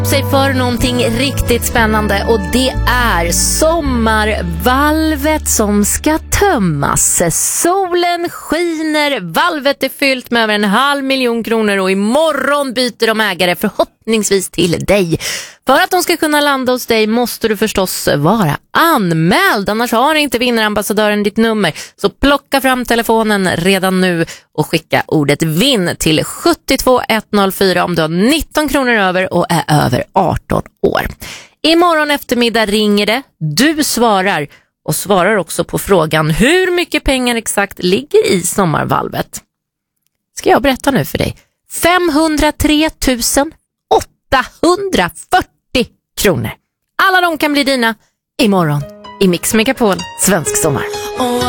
sig för någonting riktigt spännande och det är sommarvalvet som ska tömmas. Solen skiner, valvet är fyllt med över 500 000 kronor och imorgon byter de ägare förhoppningsvis till dig. För att de ska kunna landa hos dig måste du förstås vara anmäld, annars har inte vinnarambassadören ditt nummer. Så plocka fram telefonen redan nu och skicka ordet vinn till 72104 om du har 19 kronor över och är över 18 år. Imorgon eftermiddag ringer det, du svarar och svarar också på frågan hur mycket pengar exakt ligger i sommarvalvet. Ska jag berätta nu för dig. 503 840 kronor. Alla de kan bli dina imorgon i Mix Megapol Svensk Sommar.